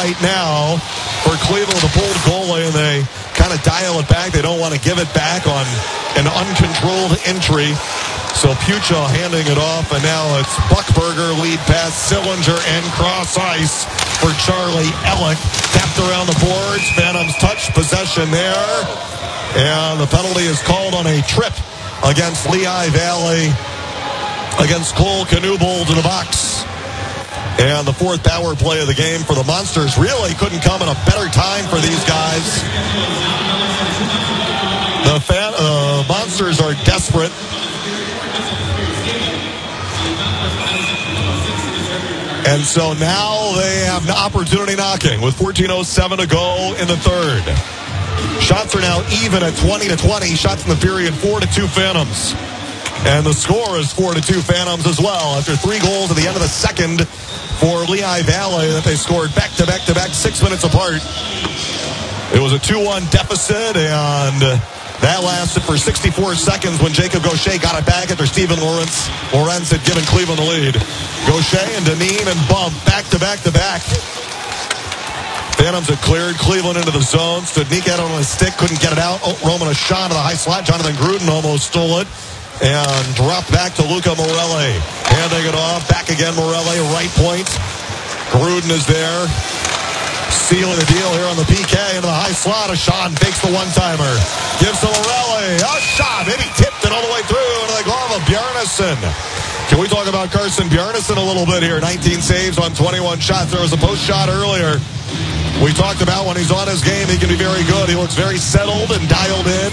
right now for Cleveland with a pulled goalie, and they kind of dial it back. They don't want to give it back on an uncontrolled entry. So Pucha handing it off, and now it's Buckberger, lead pass, Sillinger, and cross ice for Charlie Ellick. Tapped around the boards. Phantoms touch possession there. And the penalty is called on a trip against Lehigh Valley, against Cole Knuble to the box. And the fourth power play of the game for the Monsters really couldn't come at a better time for these guys. The Monsters are desperate. And so now they have an opportunity knocking with 14:07 to go in the third. Shots are now even at 20-20. Shots in the period, 4-2 Phantoms. And the score is 4-2 Phantoms as well after 3 goals at the end of the second for Lehigh Valley that they scored back-to-back 6 minutes apart. It was a 2-1 deficit, and that lasted for 64 seconds when Jacob Gaucher got it back after Steven Lawrence had given Cleveland the lead. Gaucher and Deneen and Bump back-to-back. Phantoms had cleared Cleveland into the zone. Studnicka had it on his stick, couldn't get it out. Roman a shot to the high slot. Jonathan Gruden almost stole it and dropped back to Luca Morelli. Handing it off. Back again, Morelli, right point. Gruden is there. Sealing the deal here on the PK into the high slot. Sean fakes the one-timer. Gives to Morelli. A shot. Maybe tipped it all the way through into the glove of Bjarnason. Can we talk about Carson Bjarnason a little bit here? 19 saves on 21 shots. There was a post shot earlier. We talked about when he's on his game, he can be very good. He looks very settled and dialed in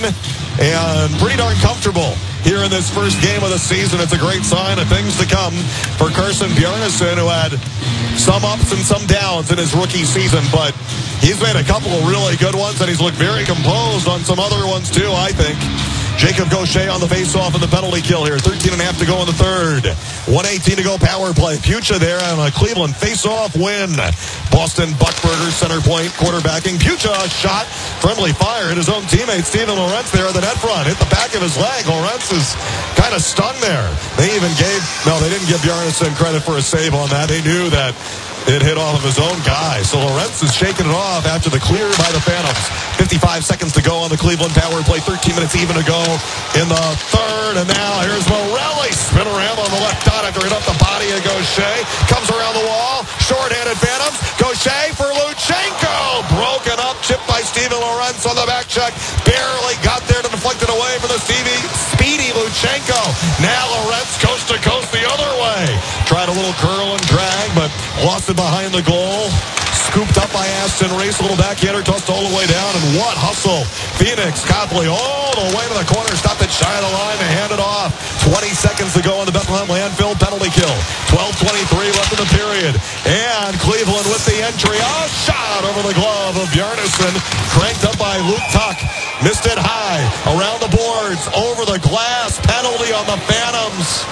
and pretty darn comfortable here in this first game of the season. It's a great sign of things to come for Carson Bjarnason, who had some ups and some downs in his rookie season, but he's made a couple of really good ones, and he's looked very composed on some other ones too, I think. Jacob Gaucher on the face-off and the penalty kill here. 13.5 to go in the third. 1:18 to go power play. Pucha there on a Cleveland face-off win. Boston Buckberger center point quarterbacking. Pucha shot. Friendly fire at his own teammate Steven Lawrence there at the net front. Hit the back of his leg. Lawrence is kind of stunned there. They didn't give Bjarnason credit for a save on that. They knew that it hit off of his own guy. So Lawrence is shaking it off after the clear by the Phantoms. 55 seconds to go on the Cleveland power play. 13 minutes even to go in the third. And now here's Morelli. Spin around on the left dot after hit up the body of Gaucher. Comes around the wall. Short-handed Phantoms. Gaucher for Luchenko. Broken up. Chipped by Steven Lawrence on the back check. Barely got there to deflect it away for the speedy Luchenko. Now Lawrence coast to coast the other way. Tried a little curl and drag, but lost it behind the goal. Scooped up by Aston Reese. A little backhander tossed all the way down. And what hustle. Phoenix Copley all the way to the corner. Stopped it shy of the line to hand it off. 20 seconds to go on the Bethlehem Landfill penalty kill. 12:23 left in the period. And Cleveland with the entry. A shot over the glove of Bjarnason. Cranked up by Luke Tuck. Missed it high. Around the boards. Over the glass. Penalty on the Phantoms.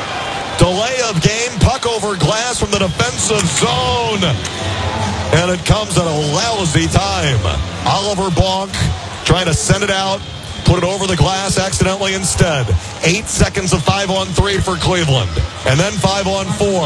Delay of game, puck over glass from the defensive zone. And it comes at a lousy time. Oliver Bonk trying to send it out, put it over the glass accidentally instead. 8 seconds of 5-on-3 for Cleveland. And then 5-on-4.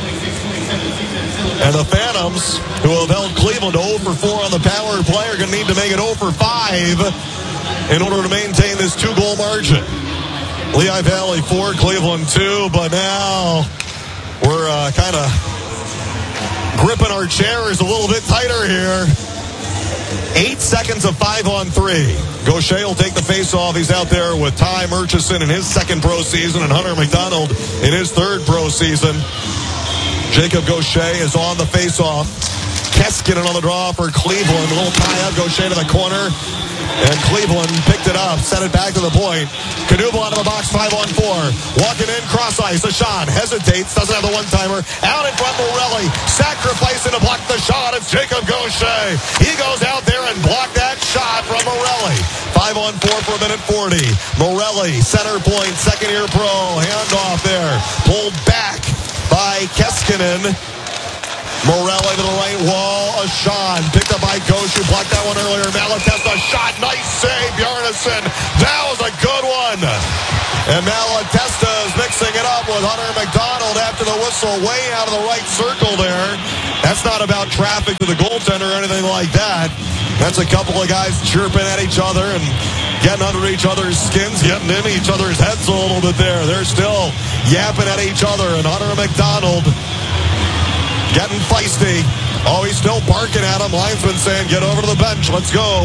And the Phantoms, who have held Cleveland 0 for 4 on the power play, are going to need to make it 0 for 5 in order to maintain this 2-goal margin. Lehigh Valley 4, Cleveland 2, but now we're kind of gripping our chairs a little bit tighter here. 8 seconds of 5-on-3. Gaucher will take the face-off. He's out there with Ty Murchison in his second pro season and Hunter McDonald in his third pro season. Jacob Gaucher is on the face-off. Keskinen on the draw for Cleveland. A little tie-up. Gaucher to the corner. And Cleveland picked it up, set it back to the point. Knuble out of the box, 5-on-4. Walking in, cross ice. Ashawn hesitates, doesn't have the one-timer. Out in front, Morelli. Sacrificing to block the shot. It's Jacob Gaucher. He goes out there and blocked that shot from Morelli. 5-on-4 for a minute 40. Morelli, center point, second-year pro. Handoff there. Pulled back by Keskinen. Morelli to the right wall. Ashawn picked up by Gaucher. Blocked that one earlier. Malatesta shot. Nice save, Bjarnason. That was a good one. And Malatesta is mixing it up with Hunter McDonald after the whistle way out of the right circle there. That's not about traffic to the goaltender or anything like that. That's a couple of guys chirping at each other and getting under each other's skins, getting in each other's heads a little bit there. They're still yapping at each other, and Hunter McDonald getting feisty. Oh, he's still barking at him. Linesman saying, get over to the bench. Let's go.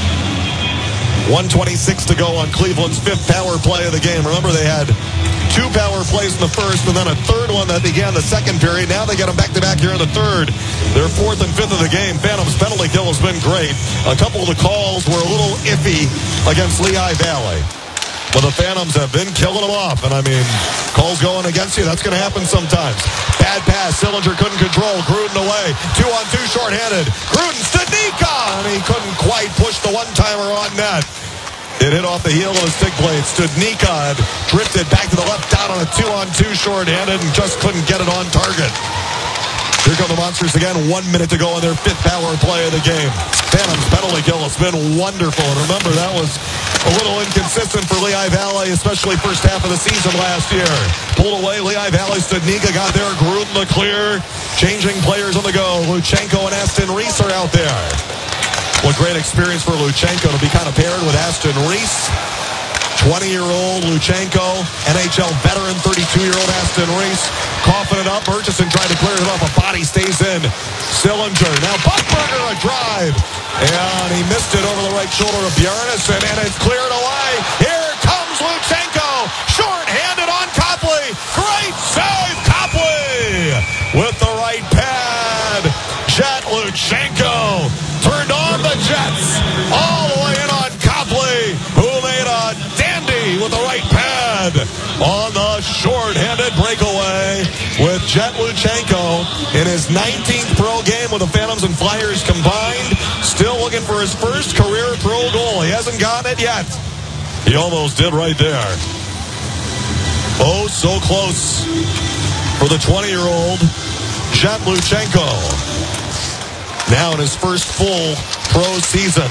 1:26 to go on Cleveland's fifth power play of the game. Remember, they had 2 power plays in the first and then a third one that began the second period. Now they get them back-to-back here in the third. Their fourth and fifth of the game. Phantoms' penalty kill has been great. A couple of the calls were a little iffy against Lehigh Valley. But the Phantoms have been killing them off. And, I mean, calls going against you, that's going to happen sometimes. Bad pass. Sillinger couldn't control. Gruden away. 2-on-2 shorthanded. Gruden, Studnicka! And he couldn't quite push the one-timer on net. It hit off the heel of his stick blade. Studnicka had drifted back to the left down on a 2-on-2 shorthanded and just couldn't get it on target. Here come the Monsters again. 1 minute to go on their fifth power play of the game. Phantoms' penalty kill has been wonderful. And remember, that was a little inconsistent for Lehigh Valley, especially first half of the season last year. Pulled away, Lehigh Valley. Studnicka got there. Gruden the clear. Changing players on the go. Luchenko and Aston Reese are out there. What great experience for Luchenko to be kind of paired with Aston Reese. 20-year-old Luchenko, NHL veteran, 32-year-old Aston Reese, coughing it up. Murchison tried to clear it off. A body stays in. Sillinger. Now Buchberger a drive. And he missed it over the right shoulder of Bjarnason, and it's cleared away. Here comes Luchenko. Short-handed on Copley. Great save, Copley. With the right pad. Jet Luchenko turned on the Jets. All the way in on Copley, who made a dandy with the right pad on the short-handed breakaway with Jet Luchenko in his 19th pro game with the Phantoms and Flyers combined. Still looking for his first career pro goal. He hasn't gotten it yet. He almost did right there. Oh, so close for the 20-year-old Jet Luchenko. Now in his first full pro season.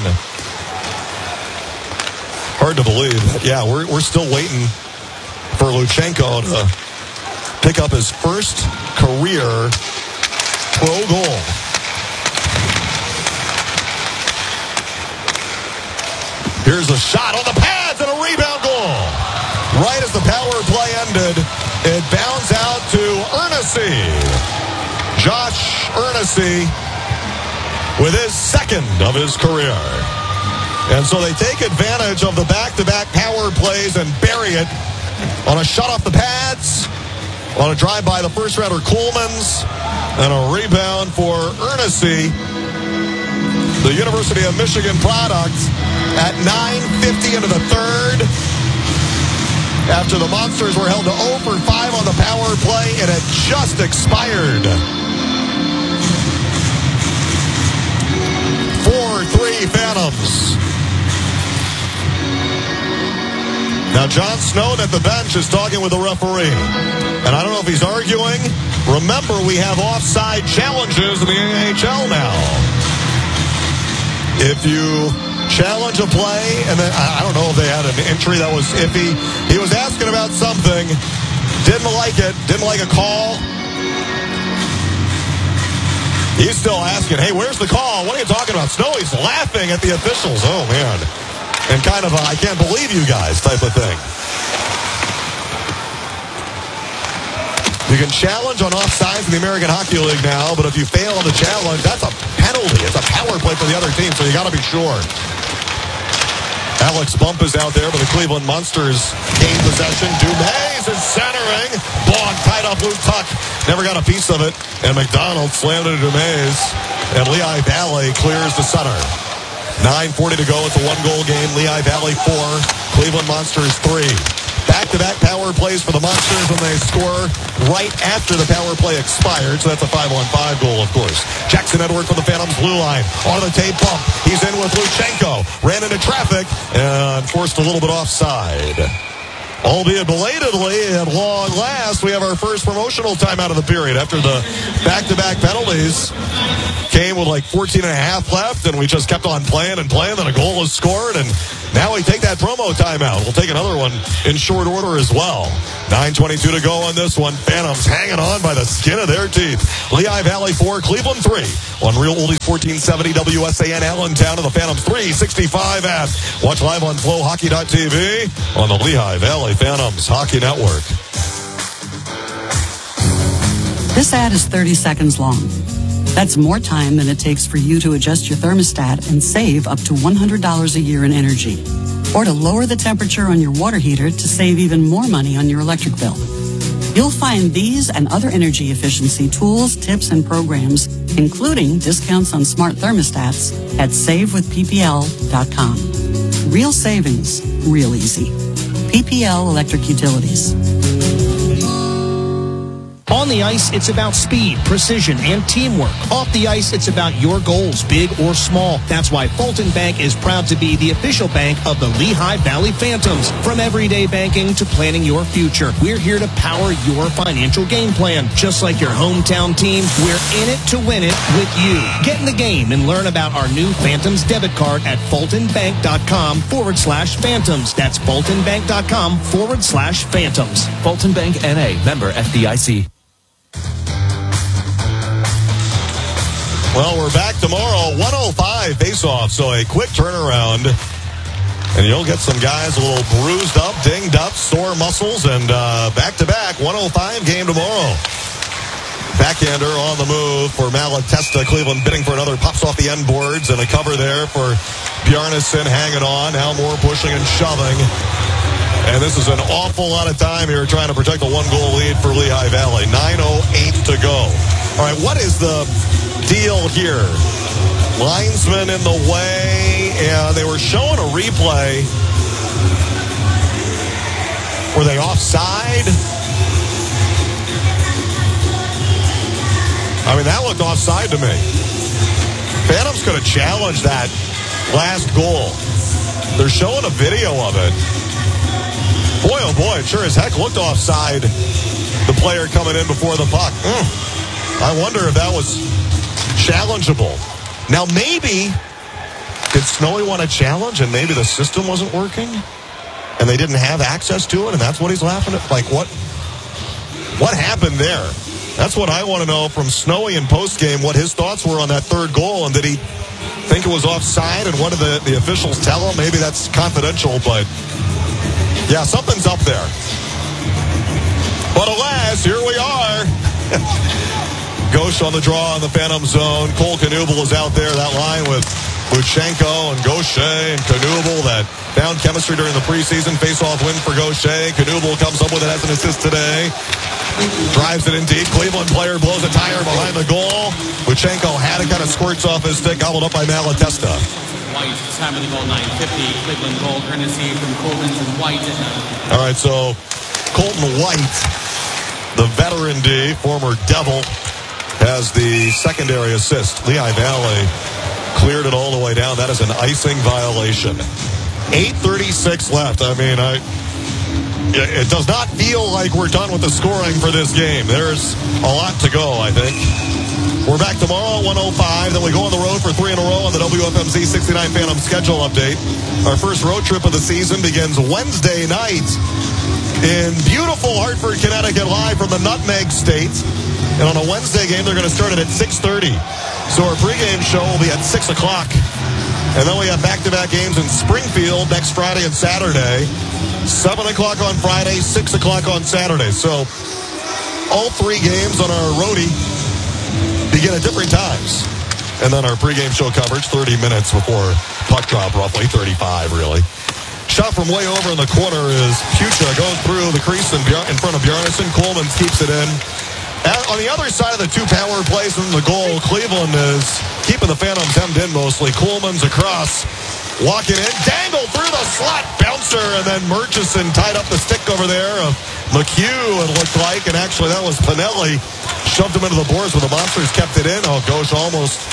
Hard to believe. Yeah, we're still waiting for Luchenko to pick up his first career pro goal. Here's a shot on the pads and a rebound goal. Right as the power play ended, it bounced out to Ernessy. Josh Ernessy with his second of his career. And so they take advantage of the back-to-back power plays and bury it on a shot off the pads, on a drive by the first-rounder Coolmans, and a rebound for Ernessy, the University of Michigan product, at 9:50 into the third. After the Monsters were held to 0 for 5 on the power play, it had just expired. 4-3 Phantoms. Now, John Snowden at the bench is talking with the referee. And I don't know if he's arguing. Remember, we have offside challenges in the AHL now. If you challenge a play, and then I don't know if they had an entry that was iffy. He was asking about something. Didn't like it. Didn't like a call. He's still asking, hey, where's the call? What are you talking about? Snowy's laughing at the officials. Oh, man. And kind of a, I can't believe you guys type of thing. You can challenge on offsides in the American Hockey League now, but if you fail on the challenge, that's a penalty. It's a power play for the other team, so you got to be sure. Alex Bump is out there, but the Cleveland Monsters gain possession. Dumaze is centering. Bog tied up Luke Tuck. Never got a piece of it. And McDonald slammed it to Dumaze. And Lehigh Valley clears the center. 9:40 to go. It's a one-goal game. Lehigh Valley 4. Cleveland Monsters 3. Back-to-back power plays for the Monsters, and they score right after the power play expired. So that's a 5-on-5 goal, of course. Jackson Edward for the Phantoms blue line. On the tape bump. He's in with Luchenko. Ran into traffic and forced a little bit offside. Albeit belatedly, at long last, we have our first promotional timeout of the period after the back-to-back penalties came with like 14 and a half left, and we just kept on playing, and then a goal was scored, and now we take that promo timeout. We'll take another one in short order as well. 9:22 to go on this one. Phantoms hanging on by the skin of their teeth. Lehigh Valley 4, Cleveland 3. On Real Oldies 1470 WSAN Allentown of the Phantoms 365 app. Watch live on FlowHockey.tv on the Lehigh Valley Phantoms Hockey Network. This ad is 30 seconds long. That's more time than it takes for you to adjust your thermostat and save up to $100 a year in energy. Or to lower the temperature on your water heater to save even more money on your electric bill. You'll find these and other energy efficiency tools, tips, and programs, including discounts on smart thermostats, at SaveWithPPL.com. Real savings, real easy. PPL Electric Utilities. On the ice, it's about speed, precision, and teamwork. Off the ice, it's about your goals, big or small. That's why Fulton Bank is proud to be the official bank of the Lehigh Valley Phantoms. From everyday banking to planning your future, we're here to power your financial game plan. Just like your hometown team, we're in it to win it with you. Get in the game and learn about our new Phantoms debit card at fultonbank.com/Phantoms. That's fultonbank.com/Phantoms. Fulton Bank N.A., member FDIC. Well, we're back tomorrow, 105 face-off, so a quick turnaround. And you'll get some guys a little bruised up, dinged up, sore muscles, and back-to-back 105 game tomorrow. Backhander on the move for Malatesta. Cleveland bidding for another. Pops off the end boards, and a cover there for Bjarnason hanging on. Now more pushing and shoving. And this is an awful lot of time here trying to protect a one-goal lead for Lehigh Valley. 9:08 to go. All right, what is the deal here? Linesman in the way, and they were showing a replay. Were they offside? I mean, that looked offside to me. Phantoms could have challenged that last goal. They're showing a video of it. Boy, oh boy, it sure as heck looked offside. The player coming in before the puck. I wonder if that was challengeable. Now, maybe, did Snowy want a challenge and maybe the system wasn't working? And they didn't have access to it, and that's what he's laughing at? Like, what happened there? That's what I want to know from Snowy in postgame, what his thoughts were on that third goal, and did he think it was offside, and what did the officials tell him? Maybe that's confidential, but yeah, something's up there. But alas, here we are. Gauche on the draw in the Phantom zone. Cole Knuble is out there. That line with Luchenko and Gaucher and Knuble that found chemistry during the preseason. Face-off win for Gaucher. Knuble comes up with it as an assist today. Drives it in deep. Cleveland player blows a tire behind the goal. Luchenko had it, kind of squirts off his stick. Gobbled up by Malatesta. White, time of the goal, 9:50. Cleveland goal, courtesy from Colton and White. All right, so Colton White, the veteran D, former Devil, has the secondary assist. Lehigh Valley cleared it all the way down. That is an icing violation. 8:36 left. I mean, it does not feel like we're done with the scoring for this game. There's a lot to go, I think. We're back tomorrow at 1:05. Then we go on the road for 3 in a row on the WFMZ 69 Phantom schedule update. Our first road trip of the season begins Wednesday night in beautiful Hartford, Connecticut, live from the Nutmeg State. And on a Wednesday game, they're going to start it at 6:30. So our pregame show will be at 6 o'clock. And then we have back-to-back games in Springfield next Friday and Saturday. 7 o'clock on Friday, 6 o'clock on Saturday. So all 3 games on our roadie begin at different times. And then our pregame show coverage, 30 minutes before puck drop, roughly 35, really. Shot from way over in the corner is Pucha. Goes through the crease in front of Bjarnason. Coleman keeps it in. On the other side of the 2 power plays in the goal, Cleveland is keeping the Phantoms hemmed in mostly. Coleman's across, walking in, dangled through the slot, bouncer, and then Murchison tied up the stick over there of McHugh, it looked like, and actually that was Pinelli. Shoved him into the boards, but the Monsters kept it in. Oh, Gauche almost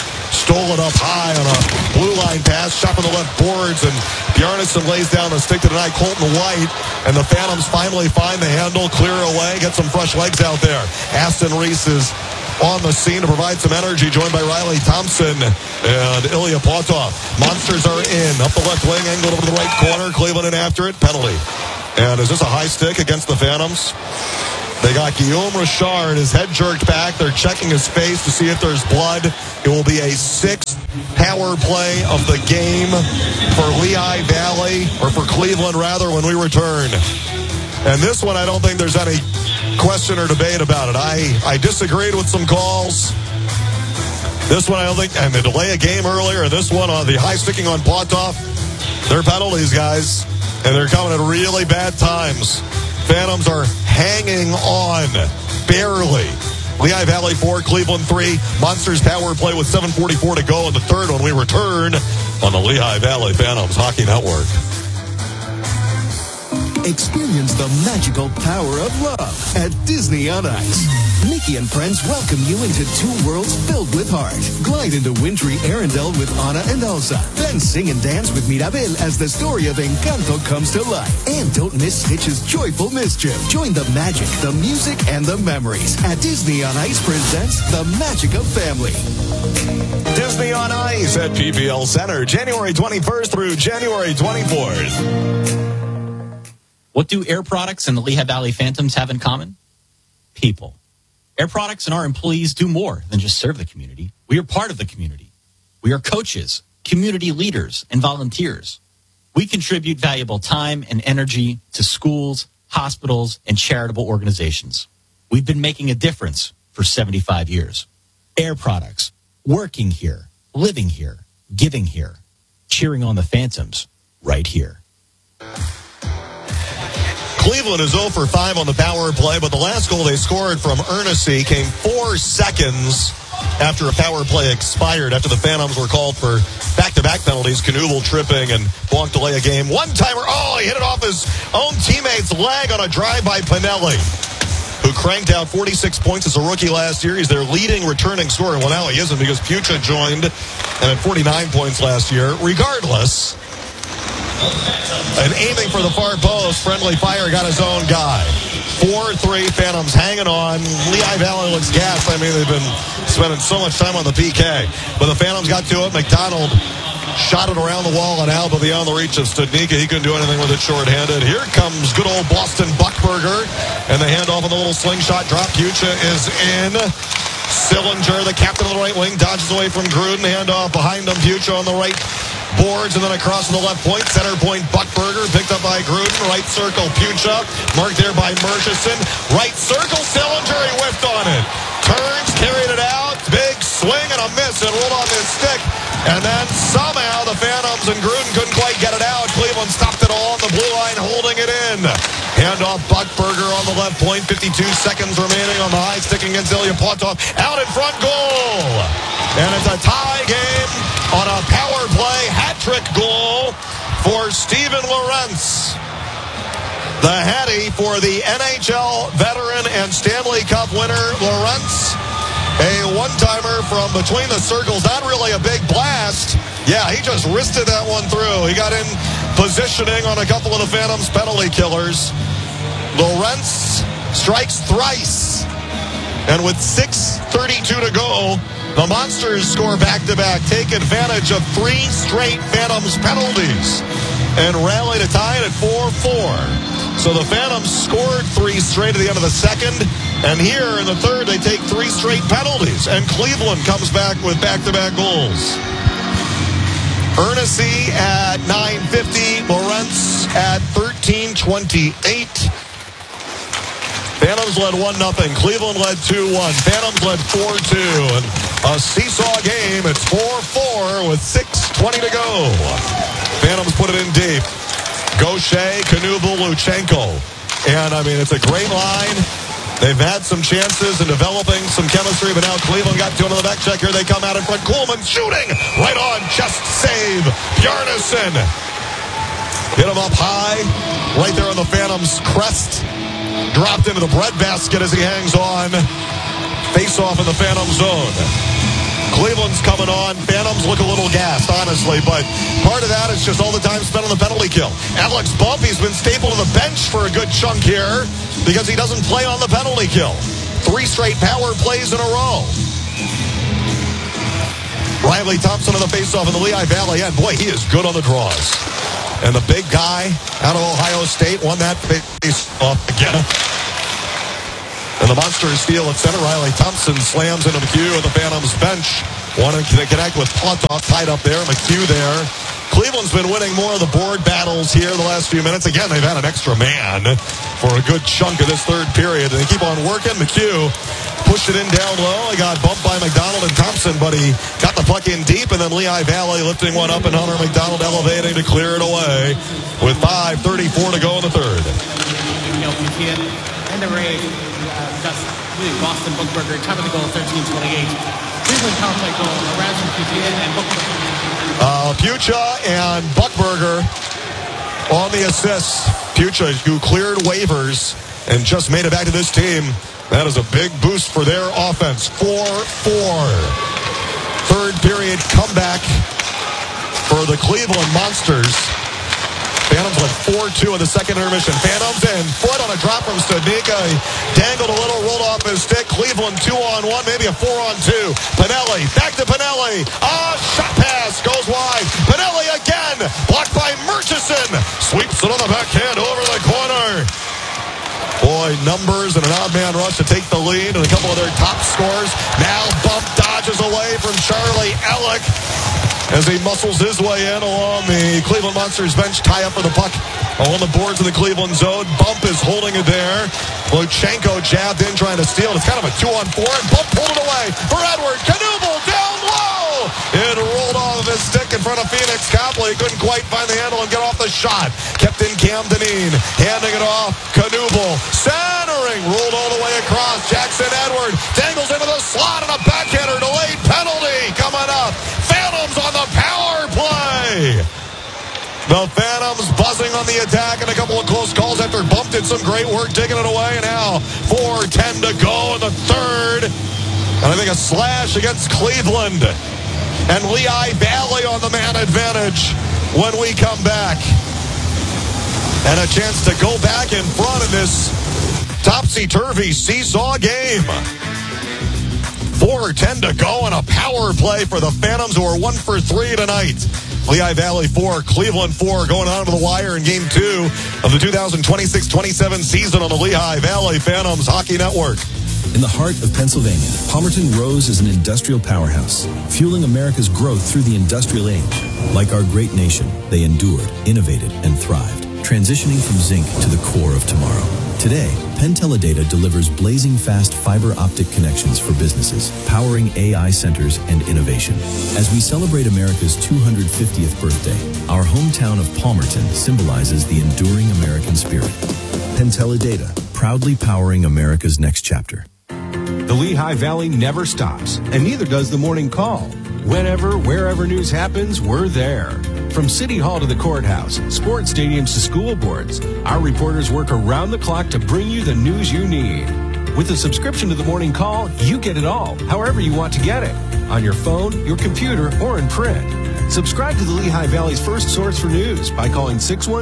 Stole it up high on a blue line pass, shot from the left boards, and Bjarnason lays down the stick to deny Colton White, and the Phantoms finally find the handle, clear away, get some fresh legs out there. Aston Reese is on the scene to provide some energy, joined by Riley Thompson and Ilya Potov. Monsters are in, up the left wing, angled over to the right corner, Cleveland in after it, penalty. And is this a high stick against the Phantoms? They got Guillaume Richard, his head jerked back. They're checking his face to see if there's blood. It will be a sixth power play of the game for Lehigh Valley, or for Cleveland rather, when we return. And this one, I don't think there's any question or debate about it. I disagreed with some calls. This one, I don't think, and the delay a game earlier, and this one on the high sticking on Potov, they're penalties, guys, and they're coming at really bad times. Phantoms are hanging on, barely. Lehigh Valley 4, Cleveland 3. Monsters power play with 7:44 to go in the third when we return on the Lehigh Valley Phantoms Hockey Network. Experience the magical power of love at Disney on Ice. Mickey and friends welcome you into two worlds filled with heart. Glide into wintry Arendelle with Anna and Elsa. Then sing and dance with Mirabel as the story of Encanto comes to life. And don't miss Stitch's joyful mischief. Join the magic, the music, and the memories at Disney on Ice presents The Magic of Family. Disney on Ice at PPL Center, January 21st through January 24th. What do Air Products and the Lehigh Valley Phantoms have in common? People. Air Products and our employees do more than just serve the community. We are part of the community. We are coaches, community leaders, and volunteers. We contribute valuable time and energy to schools, hospitals, and charitable organizations. We've been making a difference for 75 years. Air Products, working here, living here, giving here, cheering on the Phantoms right here. Cleveland is 0 for 5 on the power play, but the last goal they scored from Ernest came 4 seconds after a power play expired, after the Phantoms were called for back-to-back penalties, Knuble tripping and Bonk delay a game. One-timer, he hit it off his own teammate's leg on a drive by Pinelli, who cranked out 46 points as a rookie last year. He's their leading returning scorer. Well, now he isn't because Pucha joined and had 49 points last year. Regardless, and aiming for the far post, friendly fire got his own guy. 4-3, Phantoms hanging on. Lehigh Valley looks gassed. I mean, they've been spending so much time on the PK. But the Phantoms got to it. McDonald shot it around the wall and out, but beyond the reach of Studnicka. He couldn't do anything with it short-handed. Here comes good old Boston Buckberger. And the handoff on the little slingshot drop. Pucha is in. Sillinger, the captain of the right wing, dodges away from Gruden. Handoff behind him. Pucha on the right boards, and then across to the left point. Center point, Buckberger, picked up by Gruden. Right circle, Pucha, marked there by Murchison. Right circle, Sillinger, he whiffed on it. Turns, carried it out. Big swing and a miss. It rolled on his stick. And then somehow the Phantoms and Gruden couldn't quite get it out. Cleveland stopped it all on the blue line, holding it in. Handoff, Buckberger on the left point. 52 seconds remaining on the high stick against Ilya Potov. Out in front, goal. And it's a tie game on a power play hat-trick goal for Steven Lorentz. The Hattie for the NHL veteran and Stanley Cup winner, Lorentz. A one-timer from between the circles. Not really a big blast. Yeah, he just wristed that one through. He got in positioning on a couple of the Phantoms penalty killers. Lorentz strikes thrice. And with 6:32 to go, the Monsters score back-to-back, take advantage of 3 straight Phantoms penalties, and rally to tie it at 4-4. So the Phantoms scored 3 straight at the end of the second, and here in the third, they take 3 straight penalties, and Cleveland comes back with back-to-back goals. Ernest at 9:50, Lorentz at 13:28. Phantoms led 1-0. Cleveland led 2-1. Phantoms led 4-2. And a seesaw game. It's 4-4 with 6:20 to go. Phantoms put it in deep. Gaucher, Knuble, Luchenko. And, I mean, it's a great line. They've had some chances in developing some chemistry, but now Cleveland got to another back check. Here they come out in front. Coleman shooting right on. Just save. Bjarnason hit him up high. Right there on the Phantoms' crest. Dropped into the breadbasket as he hangs on. Face off in the Phantom zone. Cleveland's coming on. Phantoms look a little gassed, honestly, but part of that is just all the time spent on the penalty kill. Alex Bump, he's been stapled to the bench for a good chunk here because he doesn't play on the penalty kill. 3 straight power plays in a row. Riley Thompson on the faceoff in the Lehigh Valley end. Boy, he is good on the draws. And the big guy out of Ohio State won that faceoff again. And the Monsters steal at center. Riley Thompson slams into McHugh at the Phantoms bench. Wanting to connect with Pontoff tied up there. McHugh there. Cleveland's been winning more of the board battles here the last few minutes. Again, they've had an extra man for a good chunk of this third period. And they keep on working. McHugh pushed it in down low. He got bumped by McDonald and Thompson, but he got the puck in deep. And then Lehigh Valley lifting one up and Hunter McDonald elevating to clear it away with 5:34 to go in the third. And the Rays got Boston Bookberger, time of the goal, 13:28. Cleveland power play goal, Erasmus Pucha and Bookberger. Pucha and Buckberger on the assists. Pucha, who cleared waivers and just made it back to this team. That is a big boost for their offense. 4-4. Third period comeback for the Cleveland Monsters. Phantoms led 4-2 in the second intermission. Phantoms in, foot on a drop from Studnicka. He dangled a little, rolled off his stick. Cleveland 2-on-1, maybe a 4-on-2. Pinelli, back to Pinelli. Shot pass, goes wide. Pinelli again, blocked by Murchison. Sweeps it on the backhand over the corner. Boy, numbers and an odd man rush to take the lead and a couple of their top scores. Now Bump dodges away from Charlie Ellick as he muscles his way in along the Cleveland Monsters bench. Tie up for the puck on the boards of the Cleveland zone. Bump is holding it there. Luchenko jabbed in trying to steal it. It's kind of a 2-on-4 and Bump pulled it away for Edward. Knuble down low. It rolled off of his stick in front of Phoenix Copley. Couldn't quite find the handle and get off the shot. Kept in Cam Dineen. Handing it off. Knuble centering. Rolled all the way across. Jackson Edward dangles into the slot and a backhander. Delayed penalty coming up. Phantoms on the power play. The Phantoms buzzing on the attack and a couple of close calls after Bump did some great work digging it away. And now 4:10 to go in the third. And I think a slash against Cleveland. And Lehigh Valley on the man advantage when we come back. And a chance to go back in front of this topsy-turvy seesaw game. 4:10 to go and a power play for the Phantoms, who are 1 for 3 tonight. Lehigh Valley 4, Cleveland 4, going on to the wire in Game 2 of the 2026-27 season on the Lehigh Valley Phantoms Hockey Network. In the heart of Pennsylvania, Palmerton rose as an industrial powerhouse, fueling America's growth through the industrial age. Like our great nation, they endured, innovated, and thrived, transitioning from zinc to the core of tomorrow. Today, Penn Teledata delivers blazing fast fiber optic connections for businesses, powering AI centers and innovation. As we celebrate America's 250th birthday, our hometown of Palmerton symbolizes the enduring American spirit. Penn Teledata, proudly powering America's next chapter. The Lehigh Valley never stops, and neither does the Morning Call. Whenever, wherever news happens, we're there. From City Hall to the courthouse, sports stadiums to school boards, our reporters work around the clock to bring you the news you need. With a subscription to the Morning Call, you get it all, however you want to get it. On your phone, your computer, or in print. Subscribe to the Lehigh Valley's first source for news by calling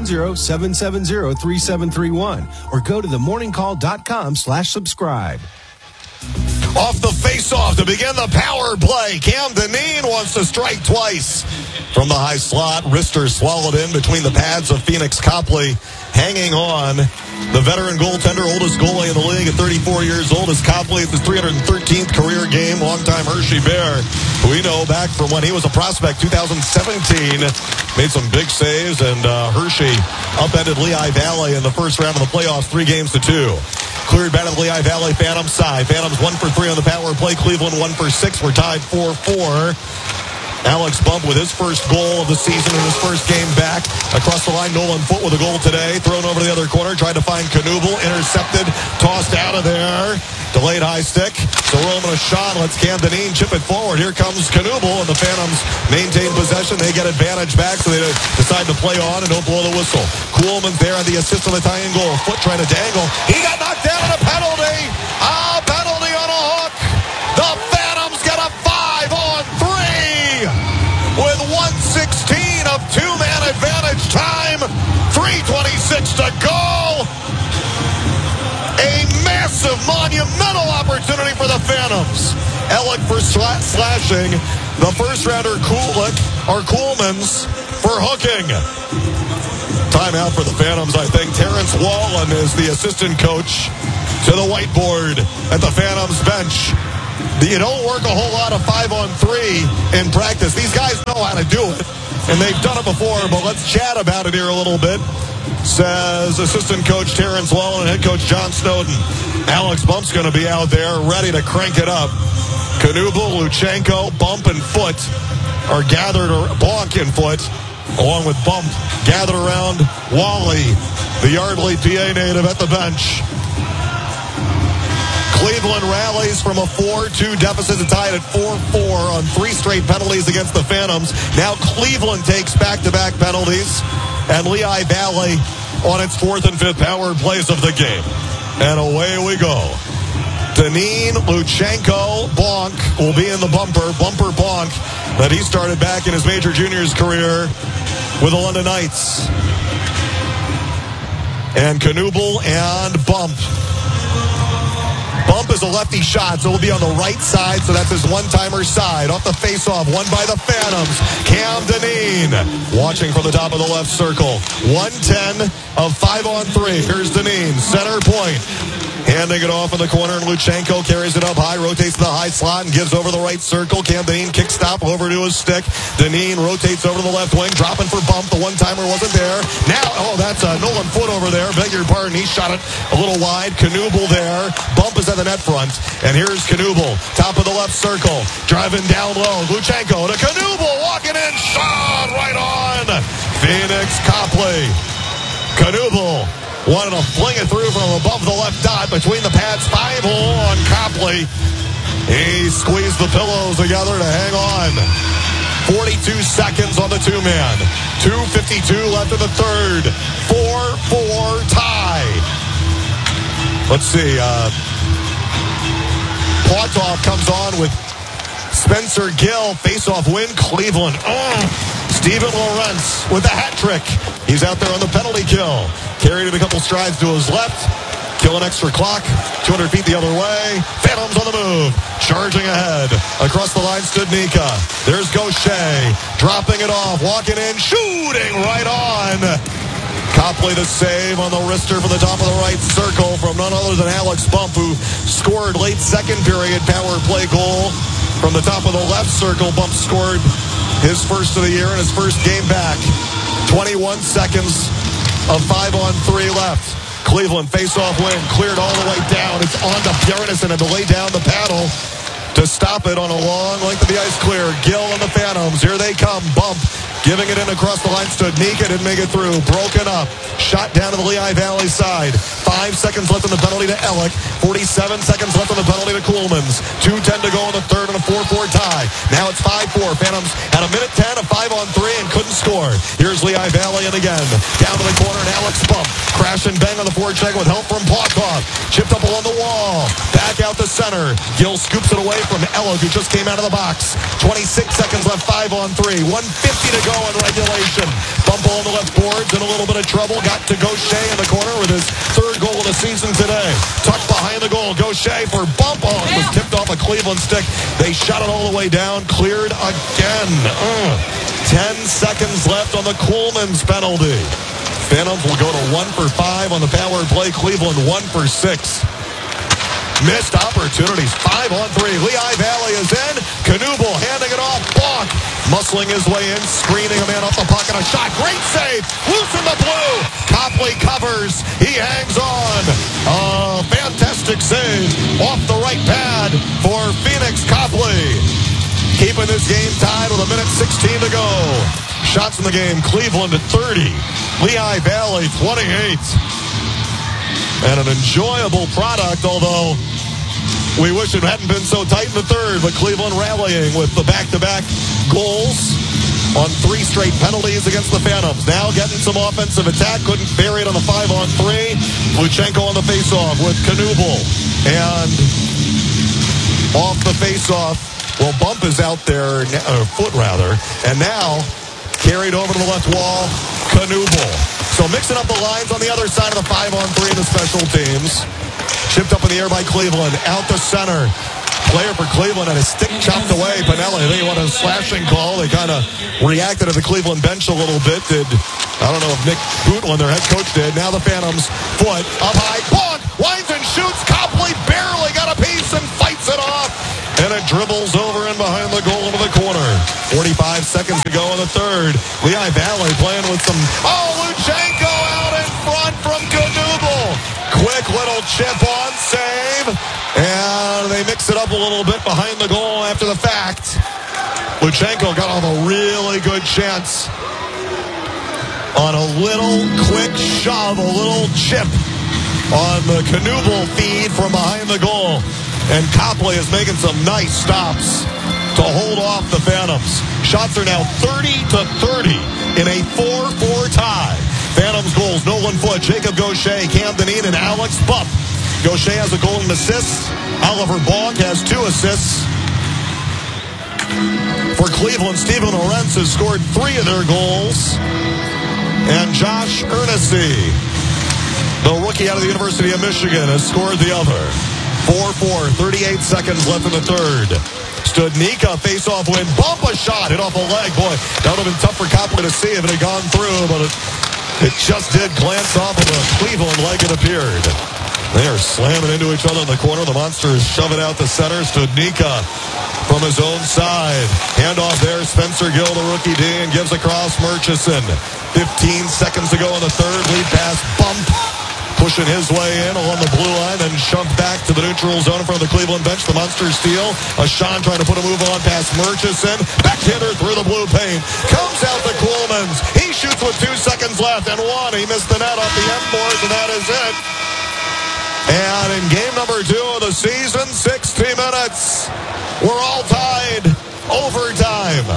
610-770-3731 or go to themorningcall.com/subscribe. Off the face-off to begin the power play. Cam Dineen wants to strike twice. From the high slot, Rister swallowed in between the pads of Phoenix Copley. Hanging on, the veteran goaltender, oldest goalie in the league at 34 years old, is Copley at his 313th career game. Longtime Hershey Bear, who we know back from when he was a prospect, 2017, made some big saves, and Hershey upended Lehigh Valley in the first round of the playoffs, 3-2. Cleared back to the Lehigh Valley Phantoms side. Phantoms 1 for 3 on the power play. Cleveland 1 for 6. We're tied 4-4. Alex Bump with his first goal of the season in his first game back. Across the line, Nolan Foote with a goal today. Thrown over to the other corner. Tried to find Knuble. Intercepted. Tossed out of there. Delayed high stick. So Roman a shot. Lets Cam Dineen chip it forward. Here comes Knuble, and the Phantoms maintain possession. They get advantage back, so they decide to play on and don't blow the whistle. Kuhlman's there on the assist on the tying goal. Foote trying to dangle. He got knocked down on a penalty. A penalty on a hook. The Phantoms get a 5-on-3 Phantoms. Ellick for slashing. The first-rounder Coolmans for hooking. Timeout for the Phantoms, I think. Terrence Wallen is the assistant coach to the whiteboard at the Phantoms bench. You don't work a whole lot of 5-on-3 in practice. These guys know how to do it, and they've done it before, but let's chat about it here a little bit, says assistant coach Terrence Wallen and head coach John Snowden. Alex Bump's going to be out there ready to crank it up. Knuble, Luchenko, Bump, and Foot are gathered, or Bonk and Foot, along with Bump, gathered around Wally, the Yardley, PA native, at the bench. Cleveland rallies from a 4-2 deficit to tie it at 4-4 on 3 straight penalties against the Phantoms. Now Cleveland takes back-to-back penalties, and Lehigh Valley on its 4th and 5th power plays of the game. And away we go. Deneen, Luchenko, Bonk will be in the bumper Bonk, that he started back in his major juniors career with the London Knights. And Knuble and Bump. Bump is a lefty shot, so it'll be on the right side, so that's his one-timer side. Off the face-off, won by the Phantoms. Cam Deneen, watching from the top of the left circle. 1-10 of 5-on-3. Here's Deneen, center point. Handing it off in the corner, and Luchenko carries it up high, rotates to the high slot, and gives over the right circle. Cam Deneen, kick stop over to his stick. Deneen rotates over to the left wing, dropping for Bump. The one-timer wasn't there. Now, that's Nolan Foot over there. Beg your pardon, he shot it a little wide. Knuble there. Bump is at the net front. And here's Knuble, top of the left circle, driving down low. Luchenko to Knuble, walking in, shot right on. Phoenix Copley. Knuble wanted to fling it through from above the left dot between the pads. 5-hole on Copley. He squeezed the pillows together to hang on. 42 seconds on the two-man. 2:52 left in the third. 4-4 tie. Let's see. Poitov comes on with Spencer Gill. Face-off win, Cleveland. Steven Lorentz with the hat trick. He's out there on the penalty kill. Carried it a couple strides to his left. Kill an extra clock. 200 feet the other way. Phantoms on the move. Charging ahead. Across the line stood Nika. There's Gaucher. Dropping it off. Walking in. Shooting right on. Copley the save on the wrister from the top of the right circle from none other than Alex Bump, who scored late second period power play goal from the top of the left circle. Bump scored his first of the year and his first game back. 21 seconds of 5-on-3 left. Cleveland face-off win, cleared all the way down. It's on to Bjornison to lay down the paddle to stop it on a long length of the ice clear. Gill and the Phantoms, here they come. Bump giving it in across the line. Stood Nika, didn't make it through. Broken up. Shot down to the Lehigh Valley side. 5 seconds left in the penalty to Ellick. 47 seconds left in the penalty to Coolmans. 2:10 to go in the third and a 4-4 tie. Now it's 5-4. Phantoms had a minute 10 of 5-on-3 and couldn't score. Here's Lehigh Valley and again. Down to the corner and Alex Bump. Crash and bang on the forecheck with help from Poitov. Chipped up along the wall. Back out the center. Gill scoops it away from Ellick, who just came out of the box. 26 seconds left, 5-on-3. 1:50 to go in regulation. Bump on the left boards in a little bit of trouble. Got to Gaucher in the corner with his third goal of the season today. Tucked behind the goal. Gaucher for Bump on. It was tipped off a Cleveland stick. They shot it all the way down. Cleared again. 10 seconds left on the Coolmans penalty. Phantoms will go to 1 for 5 on the power play. Cleveland 1 for 6. Missed opportunities. 5-on-3. Lehigh Valley is in. Knuble handing it off. Bonk muscling his way in, screening a man off the puck and a shot. Great save. Loose in the blue. Copley covers. He hangs on. A fantastic save off the right pad for Phoenix Copley. Keeping this game tied with a minute 16 to go. Shots in the game. Cleveland at 30. Lehigh Valley 28. And an enjoyable product, although we wish it hadn't been so tight in the third. But Cleveland rallying with the back-to-back goals on 3 straight penalties against the Phantoms. Now getting some offensive attack. Couldn't bury it on the 5-on-3. Luchenko on the face-off with Knuble. And off the face-off, well, Bump is out there, Foot rather. And now carried over to the left wall, Knuble. So mixing up the lines on the other side of the 5-on-3 of the special teams. Chipped up in the air by Cleveland. Out the center. player for Cleveland had his stick chopped away. Pinelli, I think he wanted a slashing call. They kind of reacted to the Cleveland bench a little bit. I don't know if Nick Bootlin, their head coach, did. Now the Phantoms, foot up high. Bonk! Winds and shoots. Copley barely got a piece and fights it off. And it dribbles over and behind the goal into the corner. 45 seconds to go in the third. Lehigh Valley playing with some... Oh, Luchenko out in front from Knuble. Quick little chip on save. And they mix it up a little bit behind the goal after the fact. Luchenko got off a really good chance on a little quick shove, a little chip on the Knuble feed from behind the goal. And Copley is making some nice stops to hold off the Phantoms. Shots are now 30-30 in a 4-4 tie. Phantoms goals, Nolan Foote, Jacob Gaucher, Cam Dineen, and Alex Bump. Gaucher has a goal and assist. Oliver Bonk has 2 assists. For Cleveland, Steven Lorentz has scored 3 of their goals. And Josh Ernessy, the rookie out of the University of Michigan, has scored the other. 4-4, 38 seconds left in the third. Studnicka face-off win. Bump a shot, hit off a leg. Boy, that would have been tough for Copley to see if it had gone through, but it just did glance off of the Cleveland leg, it appeared. They are slamming into each other in the corner. The Monsters shove it out the center. Studnicka from his own side. Handoff there. Spencer Gill, the rookie D, and gives across Murchison. 15 seconds to go in the third. Lead pass. Bump. Pushing his way in along the blue line and shoved back to the neutral zone in front of the Cleveland bench. The Monsters steal. Ashawn trying to put a move on past Murchison. Backhander through the blue paint. Comes out to Coolmans. He shoots with 2 seconds left and 1. He missed the net off the end boards, and that is it. And in game number 2 of the season, 60 minutes. We're all tied. Overtime.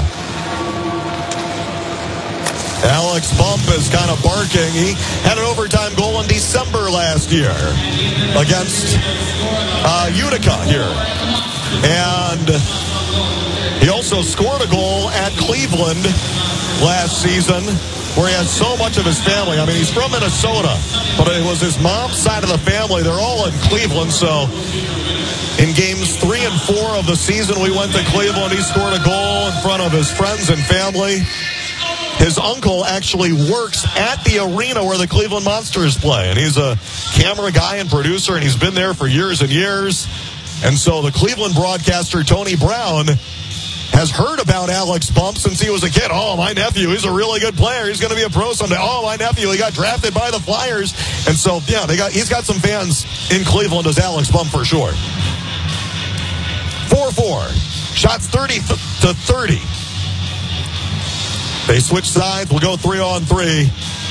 Alex Bump is kind of barking. He had an overtime goal in December last year against Utica here. And he also scored a goal at Cleveland last season where he has so much of his family. I mean, he's from Minnesota, but it was his mom's side of the family. They're all in Cleveland, so in games 3 and 4 of the season, we went to Cleveland. He scored a goal in front of his friends and family. His uncle actually works at the arena where the Cleveland Monsters play, and he's a camera guy and producer, and he's been there for years and years. And so the Cleveland broadcaster, Tony Brown, has heard about Alex Bump since he was a kid. Oh, my nephew, he's a really good player. He's going to be a pro someday. Oh, my nephew, he got drafted by the Flyers. And so, yeah, he's got some fans in Cleveland as Alex Bump for sure. 4-4. Shots 30-30. They switch sides. We'll go 3-on-3.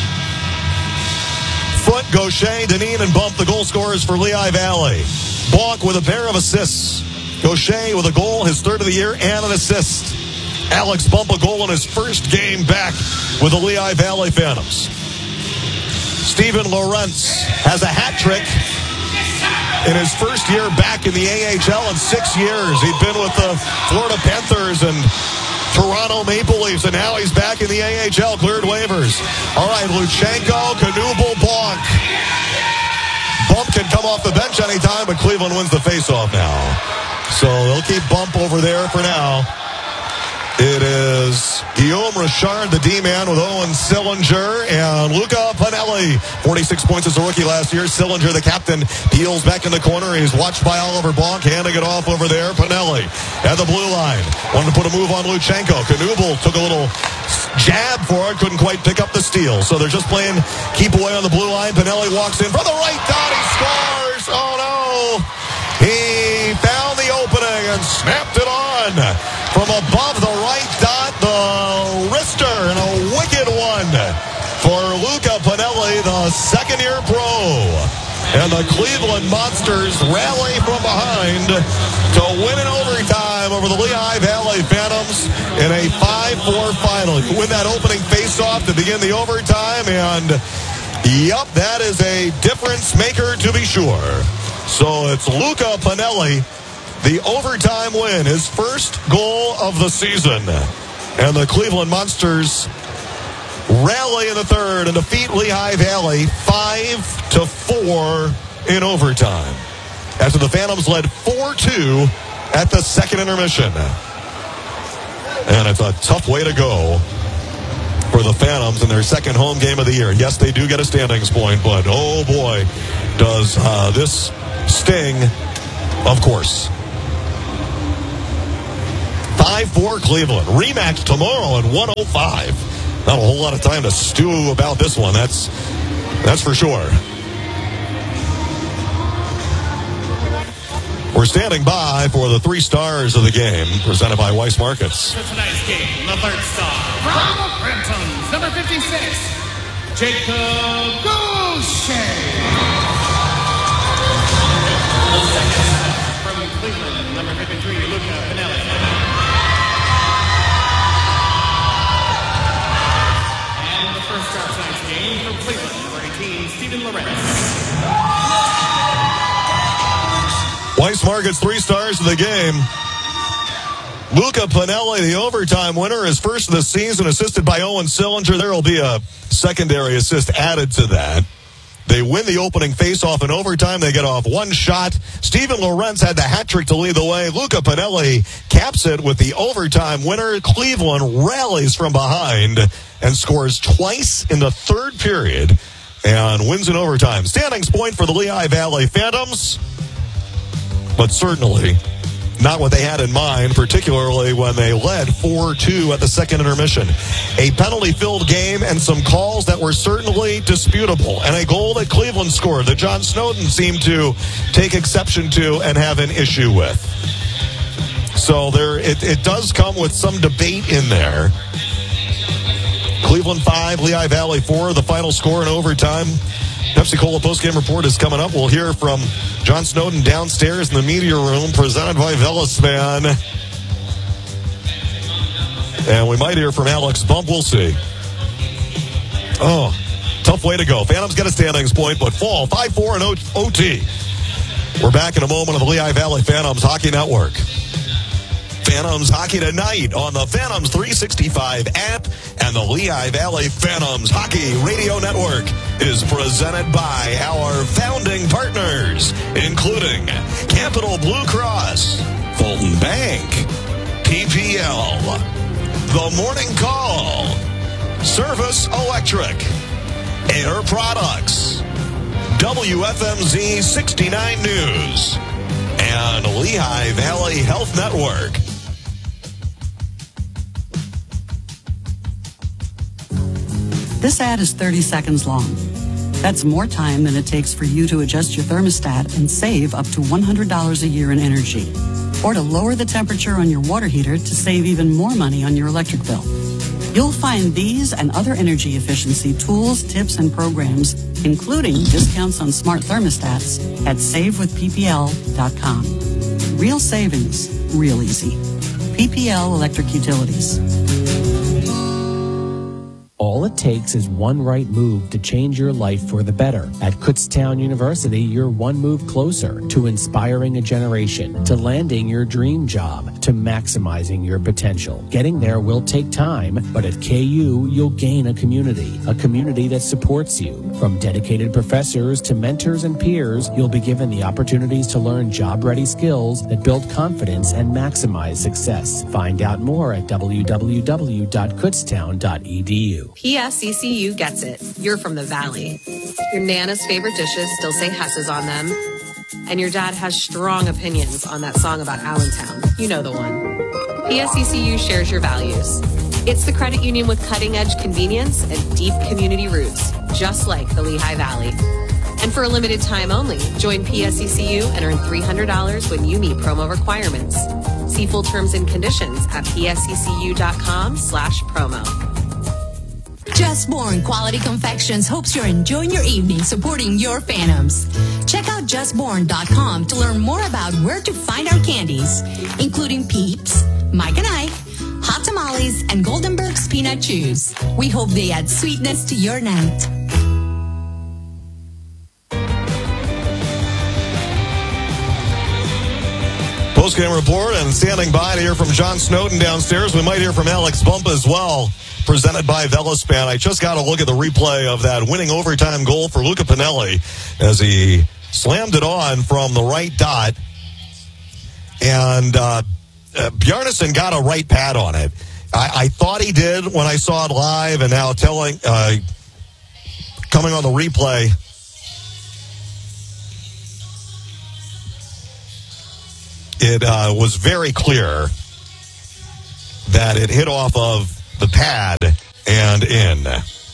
Front, Gaucher, Dineen, and Bump, the goal scorers for Lehigh Valley. Bonk with a pair of assists. Gaucher with a goal, his third of the year, and an assist. Alex Bump, a goal in his first game back with the Lehigh Valley Phantoms. Steven Lorentz has a hat trick in his first year back in the AHL in 6 years. He'd been with the Florida Panthers and Toronto Maple Leafs, and now he's back in the AHL, cleared waivers. All right, Luchenko, Knuble, Bonk. Bump can come off the bench anytime, but Cleveland wins the faceoff now. So they'll keep Bump over there for now. It is Guillaume Richard, the D-man, with Owen Sillinger and Luca Pinelli. 46 points as a rookie last year. Sillinger, the captain, peels back in the corner. He's watched by Oliver Bonk, handing it off over there. Pinelli at the blue line. Wanted to put a move on Luchenko. Knuble took a little jab for it. Couldn't quite pick up the steal. So they're just playing keep away on the blue line. Pinelli walks in from the right dot. He scores. Oh, no. He found the opening and snapped it on from above the right dot. The wrister and a wicked one for Luca Pinelli, the second-year pro. And the Cleveland Monsters rally from behind to win in overtime over the Lehigh Valley Phantoms in a 5-4 final. You win that opening faceoff to begin the overtime, and yep, that is a difference maker to be sure. So it's Luca Pinelli, the overtime win, his first goal of the season. And the Cleveland Monsters rally in the third and defeat Lehigh Valley 5-4 in overtime. After the Phantoms led 4-2 at the second intermission. And it's a tough way to go for the Phantoms in their second home game of the year. Yes, they do get a standings point, but oh boy, does this sting, of course. 5-4 Cleveland. Rematch tomorrow at 1:05. Not a whole lot of time to stew about this one. That's for sure. We're standing by for the 3 stars of the game, presented by Weiss Markets. For tonight's game, the third star from the Phantoms, number 56, Jacob Goucher. The second star from Cleveland, number 53, Luca Pinelli. And the first star of tonight's game from Cleveland, number 18, Steven Lorenz. Weiss Markets 3 stars of the game. Luca Pinelli, the overtime winner, is first of the season, assisted by Owen Sillinger. There will be a secondary assist added to that. They win the opening faceoff in overtime. They get off 1 shot. Steven Lorenz had the hat trick to lead the way. Luca Pinelli caps it with the overtime winner. Cleveland rallies from behind and scores twice in the third period and wins in overtime. Standings point for the Lehigh Valley Phantoms, but certainly not what they had in mind, particularly when they led 4-2 at the second intermission. A penalty-filled game and some calls that were certainly disputable, and a goal that Cleveland scored that John Snowden seemed to take exception to and have an issue with. So it does come with some debate in there. Cleveland 5, Lehigh Valley 4, the final score in overtime. Pepsi-Cola postgame report is coming up. We'll hear from John Snowden downstairs in the media room, presented by Velaspan. And we might hear from Alex Bump. We'll see. Oh, tough way to go. Phantoms get a standings point, but fall 5-4 in OT. We're back in a moment on the Lehigh Valley Phantoms Hockey Network. Phantoms Hockey Tonight on the Phantoms 365 app and the Lehigh Valley Phantoms Hockey Radio Network is presented by our founding partners, including Capital Blue Cross, Fulton Bank, PPL, The Morning Call, Service Electric, Air Products, WFMZ 69 News, and Lehigh Valley Health Network. This ad is 30 seconds long. That's more time than it takes for you to adjust your thermostat and save up to $100 a year in energy. Or to lower the temperature on your water heater to save even more money on your electric bill. You'll find these and other energy efficiency tools, tips, and programs, including discounts on smart thermostats, at savewithppl.com. Real savings, real easy. PPL Electric Utilities. All it takes is one right move to change your life for the better. At Kutztown University, you're one move closer to inspiring a generation, to landing your dream job, to maximizing your potential. Getting there will take time, but at KU, you'll gain a community that supports you. From dedicated professors to mentors and peers, you'll be given the opportunities to learn job-ready skills that build confidence and maximize success. Find out more at www.kutztown.edu. PSCCU gets it. You're from the Valley. Your Nana's favorite dishes still say Hess's on them. And your dad has strong opinions on that song about Allentown. You know the one. PSCCU shares your values. It's the credit union with cutting-edge convenience and deep community roots, just like the Lehigh Valley. And for a limited time only, join PSCCU and earn $300 when you meet promo requirements. See full terms and conditions at psccu.com/promo. Just Born Quality Confections hopes you're enjoying your evening supporting your Phantoms. Check out justborn.com to learn more about where to find our candies, including Peeps, Mike and Ike, Hot Tamales, and Goldenberg's Peanut Chews. We hope they add sweetness to your night. Postgame report and standing by to hear from John Snowden downstairs. We might hear from Alex Bump as well, presented by Velaspan. I just got to look at the replay of that winning overtime goal for Luca Pinelli as he slammed it on from the right dot. And Bjarnason got a right pad on it. I thought he did when I saw it live, and now coming on the replay, it was very clear that it hit off of the pad and in.